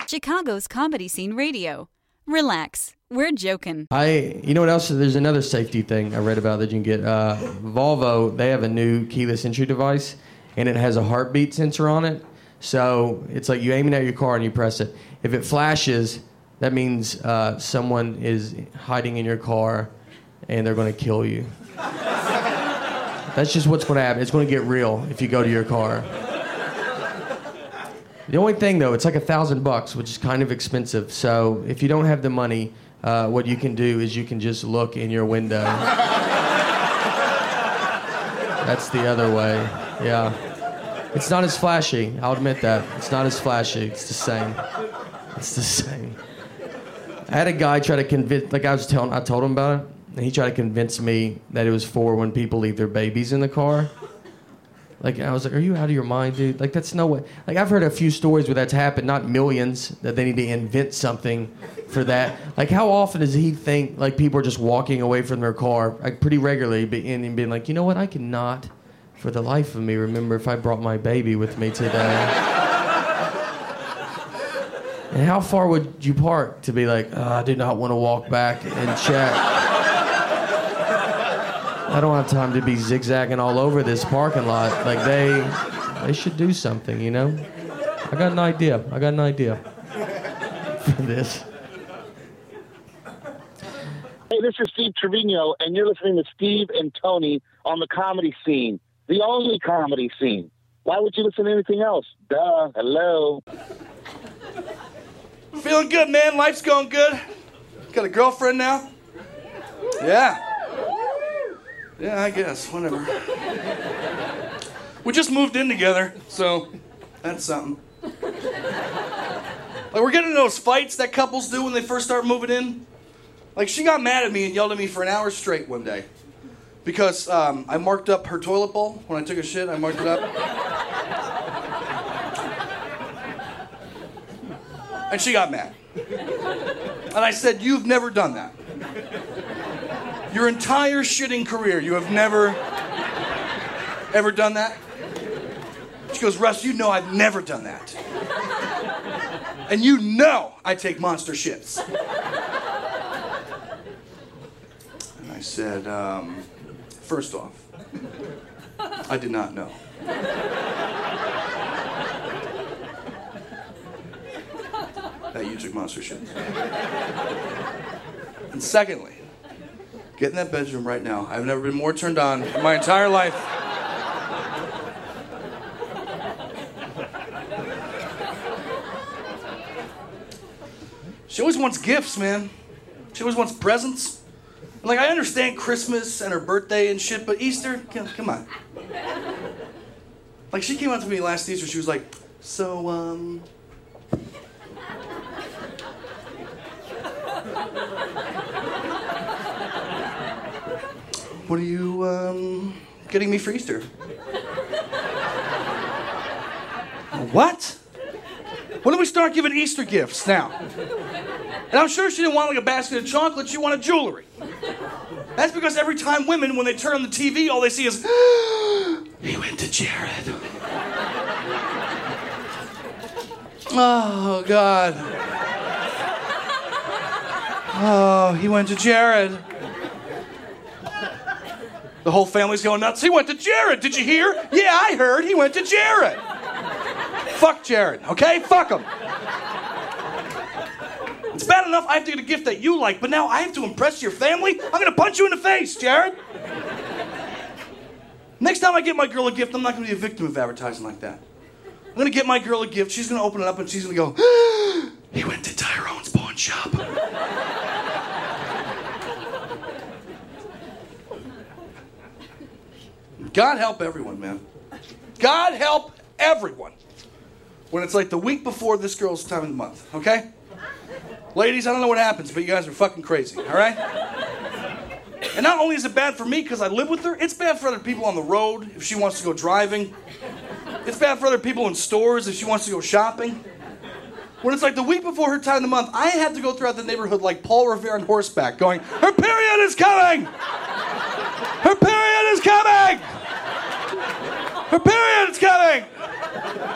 Chicago's Comedy Scene Radio. Relax. We're joking. You know what else? There's another safety thing I read about that you can get. Volvo, they have a new keyless entry device, and it has a heartbeat sensor on it. So it's like you aim it at your car and you press it. If it flashes, that means someone is hiding in your car, and they're going to kill you. That's just what's going to happen. It's going to get real if you go to your car. The only thing, though, it's like $1,000, which is kind of expensive. So if you don't have the money, what you can do is you can just look in your window. That's the other way. Yeah. It's not as flashy. I'll admit that. It's not as flashy. It's the same. It's the same. I had a guy try to convince, I told him about it, and he tried to convince me that it was for when people leave their babies in the car. Like, I was like, are you out of your mind, dude? Like, that's no way. Like, I've heard a few stories where that's happened, not millions, that they need to invent something for that. Like, how often does he think, like, people are just walking away from their car, like, pretty regularly, and being like, you know what, I cannot, for the life of me, remember if I brought my baby with me today. And how far would you park to be like, I do not want to walk back and check. I don't have time to be zigzagging all over this parking lot. Like, they should do something, you know? I got an idea for this. Hey, this is Steve Trevino, and you're listening to Steve and Tony on the Comedy Scene, the only Comedy Scene. Why would you listen to anything else? Duh, hello. Feeling good, man. Life's going good. Got a girlfriend now? Yeah. Yeah, I guess. Whatever. We just moved in together, so that's something. Like, we're getting into those fights that couples do when they first start moving in. Like, she got mad at me and yelled at me for an hour straight one day because I marked up her toilet bowl when I took a shit. I marked it up. And she got mad. And I said, you've never done that. Your entire shitting career, you have never, ever done that? She goes, Russ, you know I've never done that. And you know I take monster shits. And I said, first off, I did not know. That you took monster shits. And secondly, get in that bedroom right now. I've never been more turned on in my entire life. She always wants gifts, man. She always wants presents. And, like, I understand Christmas and her birthday and shit, but Easter, come on. Like, she came up to me last Easter, she was like, so, what are you, getting me for Easter? What? When do we start giving Easter gifts now? And I'm sure she didn't want like a basket of chocolate, she wanted jewelry. That's because every time women, when they turn on the TV, all they see is, he went to Jared. Oh, God. Oh, he went to Jared. The whole family's going nuts. He went to Jared. Did you hear? Yeah, I heard. He went to Jared. Fuck Jared, okay? Fuck him. It's bad enough I have to get a gift that you like, but now I have to impress your family? I'm gonna punch you in the face, Jared. Next time I get my girl a gift, I'm not gonna be a victim of advertising like that. I'm gonna get my girl a gift, she's gonna open it up and she's gonna go, he went to Tyrone's pawn shop. God help everyone, man. God help everyone. When it's like the week before this girl's time of the month, okay? Ladies, I don't know what happens, but you guys are fucking crazy, all right? And not only is it bad for me because I live with her, it's bad for other people on the road if she wants to go driving. It's bad for other people in stores if she wants to go shopping. When it's like the week before her time of the month, I have to go throughout the neighborhood like Paul Revere on horseback going, her period is coming! Her period is coming! Her period is coming!